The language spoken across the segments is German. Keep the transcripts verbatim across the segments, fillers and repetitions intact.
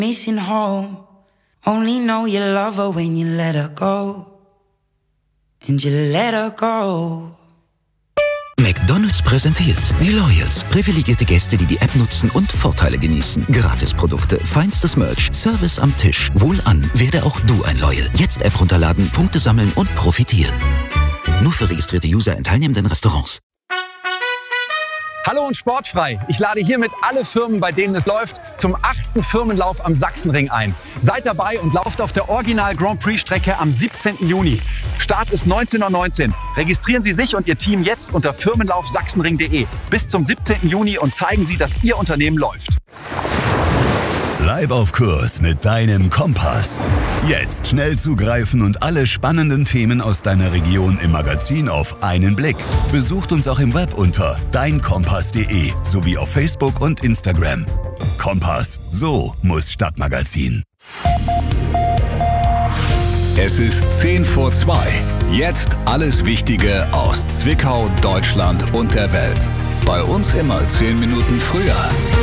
missing home. Only know you love her when you let her go. And you let her go. McDonald's präsentiert die Loyals. Privilegierte Gäste, die die App nutzen und Vorteile genießen. Gratisprodukte, feinstes Merch, Service am Tisch. Wohlan, werde auch du ein Loyal. Jetzt App runterladen, Punkte sammeln und profitieren. Nur für registrierte User in teilnehmenden Restaurants. Hallo und sportfrei. Ich lade hiermit alle Firmen, bei denen es läuft, zum achten Firmenlauf am Sachsenring ein. Seid dabei und lauft auf der Original Grand Prix Strecke am siebzehnten Juni. Start ist neunzehn Uhr neunzehn. Registrieren Sie sich und Ihr Team jetzt unter firmenlauf sachsenring punkt de bis zum siebzehnten Juni und zeigen Sie, dass Ihr Unternehmen läuft. Bleib auf Kurs mit deinem Kompass. Jetzt schnell zugreifen und alle spannenden Themen aus deiner Region im Magazin auf einen Blick. Besucht uns auch im Web unter dein kompass punkt de sowie auf Facebook und Instagram. Kompass, so muss Stadtmagazin. Es ist zehn vor zwei. Jetzt alles Wichtige aus Zwickau, Deutschland und der Welt. Bei uns immer zehn Minuten früher.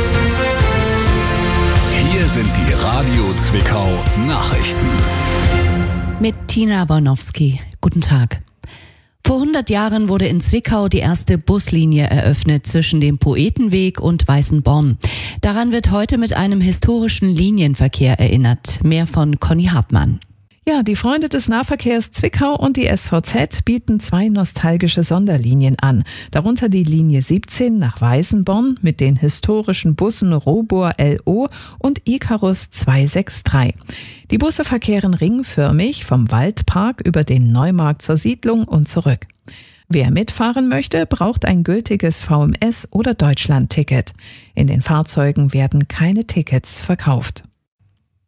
Hier sind die Radio Zwickau Nachrichten. Mit Tina Warnowski. Guten Tag. Vor hundert Jahren wurde in Zwickau die erste Buslinie eröffnet zwischen dem Poetenweg und Weißenborn. Daran wird heute mit einem historischen Linienverkehr erinnert. Mehr von Conny Hartmann. Ja, die Freunde des Nahverkehrs Zwickau und die S V Z bieten zwei nostalgische Sonderlinien an. Darunter die Linie siebzehn nach Weißenborn mit den historischen Bussen Robur L O und Icarus zweihundertdreiundsechzig. Die Busse verkehren ringförmig vom Waldpark über den Neumarkt zur Siedlung und zurück. Wer mitfahren möchte, braucht ein gültiges V M S- oder Deutschland-Ticket. In den Fahrzeugen werden keine Tickets verkauft.